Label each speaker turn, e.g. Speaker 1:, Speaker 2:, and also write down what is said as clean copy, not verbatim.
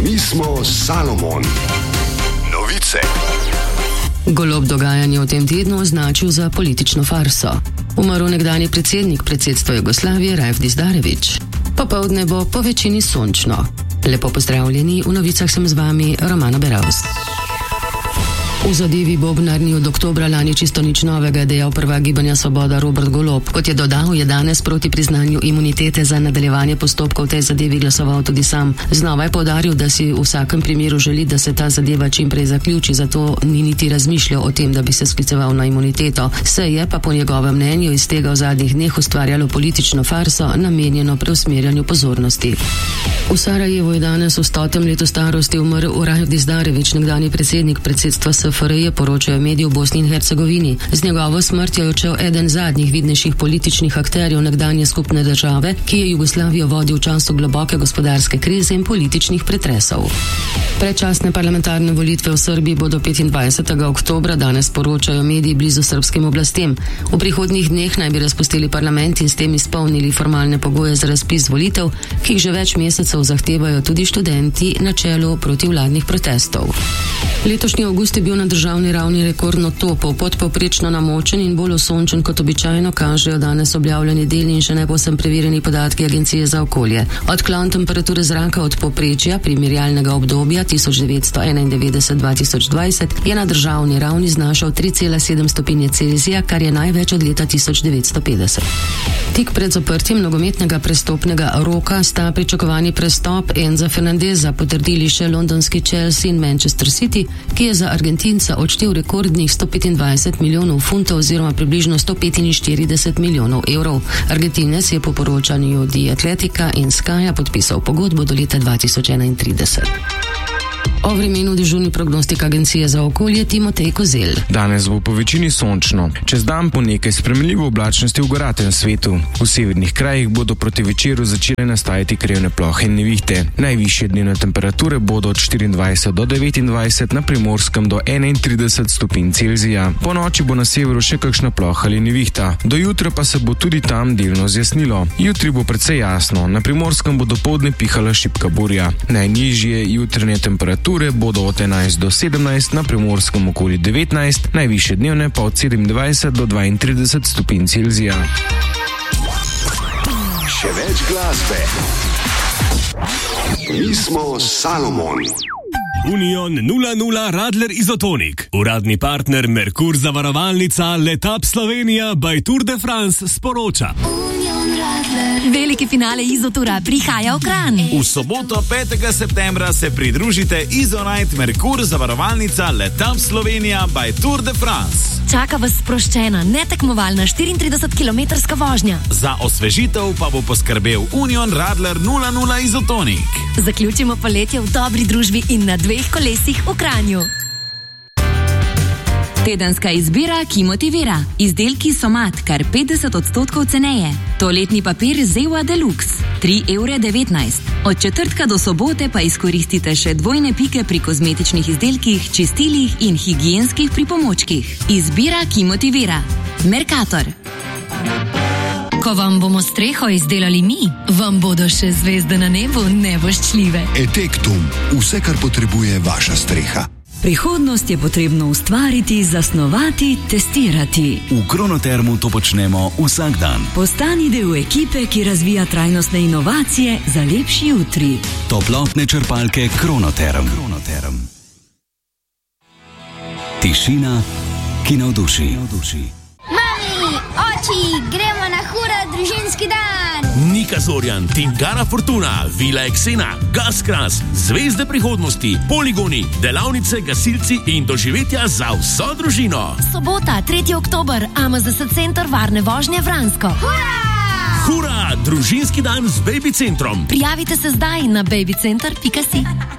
Speaker 1: Mi smo Salomon. Novice.
Speaker 2: Golob dogajanje v tem tednu označil za politično farso. Umrl nekdanji predsednik predsedstva Jugoslavije Raif Dizdarević. Popoldne bo po večini sončno. Lepo pozdravljeni, v novicah sem z vami Romana Beravs. V zadevi Bobnar ni od oktobra lani čisto nič novega, je dejal prvak Gibanja Svoboda Robert Golob. Kot je dodal, je danes proti priznanju imunitete za nadaljevanje postopkov v tej zadevi glasoval tudi sam. Znova je poudaril, da si v vsakem primeru želi, da se ta zadeva čim prej zaključi, zato ni niti razmišljal o tem, da bi se skliceval na imuniteto. Se je pa po njegovem mnenju iz tega v zadnjih dneh ustvarjalo politično farso, namenjeno preusmerjanju pozornosti. V Sarajevu je danes v 100. letu starosti umrl Raif Dizdarević, nekdanji predsednik predsedstva SFRJ, poročajo mediji v Bosni in Hercegovini. Z njegovo smrtjo je odšel eden zadnjih vidnejših političnih akterjev nekdanje skupne države, ki je Jugoslavijo vodil v času globoke gospodarske krize in političnih pretresov. Predčasne parlamentarne volitve v Srbiji bodo 25. oktobra, danes poročajo mediji blizu srbskim oblastem. V prihodnjih dneh naj bi razpustili parlament in s tem izpolnili formalne pogoje za razpis volitev, ki jih že več mesecev zahtevajo tudi študenti na čelu protivladnih protestov. Letošnji avgust je bil na državni ravni rekordno topel, podpovprečno namočen in bolj osončen kot običajno, kažejo danes objavljeni delni in še ne povsem preverjeni podatki Agencije za okolje. Odklon temperature zraka od povprečja primerjalnega obdobja 1991-2020 je na državni ravni znašal 3,7 stopinje Celzija, kar je največ od leta 1950. Tik pred zaprtjem nogometnega prestopnega roka sta pričakovani prestop Enza Fernandeza potrdili še londonski Chelsea in Manchester City, ki je za Argentinca odštel rekordnih 125 milijonov funtov oziroma približno 145 milijonov evrov. Argentinec je po poročanju The Athletica in Skya podpisal pogodbo do leta 2031. O vremenu dežurni prognostik Agencije za okolje Timotej Kozel.
Speaker 3: Danes bo po večini sončno. Čez dan po nekaj sprejemljivo oblačnosti v goratem svetu. V severnih krajih bodo proti večeru začele nastajati krajevne plohe in nevihte. Najvišje dnevne temperature bodo od 24 do 29, na Primorskem do 31 stopinj Celzija. Po noči bo na severu še kakšna ploha ali nevihta. Do jutra pa se bo tudi tam delno zjasnilo. Jutri bo precej jasno. Na Primorskem bo dopoldne pihala šibka burja. Najnižje jutranje temperature bodo od 11 do 17, na Primorskem okoli 19, najvišje dnevne pa od 27 do 32 stopinj Celzija.
Speaker 1: Še več glasbe. Mi smo Salomon.
Speaker 4: Union 00 Radler Izotonik. Uradni partner Merkur zavarovalnica Letap Slovenija by Tour de France sporoča.
Speaker 5: Veliki finale Izotura prihaja v Kranj.
Speaker 6: V soboto 5. septembra se pridružite Izonite Merkur zavarovalnica Letap Slovenija by Tour de France.
Speaker 5: Čaka vas sproščena, netekmovalna 34-kilometrska vožnja.
Speaker 6: Za osvežitev pa bo poskrbel Union Radler 00 Izotonik.
Speaker 5: Zaključimo poletje v dobri družbi in na 2 kolesih v Kranju. Tedenska izbira, ki motivira. Izdelki Somat, kar 50% ceneje. Toaletni papir Zewa Deluxe, 3,19 €. Od četrtka do sobote pa izkoristite še dvojne pike pri kozmetičnih izdelkih, čistilih in higienskih pripomočkih. Izbira, ki motivira. Mercator. Ko vam bomo streho izdelali mi, vam bodo še zvezde na nebu nevoščljive.
Speaker 1: Etektum. Vse, kar potrebuje vaša streha.
Speaker 7: Prihodnost je potrebno ustvariti, zasnovati, testirati.
Speaker 8: V Kronotermu to počnemo vsak dan.
Speaker 7: Postani del ekipe, ki razvija trajnostne inovacije za lepši jutri.
Speaker 8: Toplotne črpalke Kronoterm. Tišina, ki navduši.
Speaker 9: Mami, oči, gremo na hura družinski dan.
Speaker 4: Nika Zorjan, Tingara Fortuna, Vila Eksena, Gaskras, Zvezde prihodnosti, poligoni, delavnice, gasilci in doživetja za vso družino.
Speaker 5: Sobota, 3. oktober, AMZS Center varne vožnje Vransko.
Speaker 4: Hura! Družinski dan z Baby Centrom.
Speaker 5: Prijavite se zdaj na babycenter.si.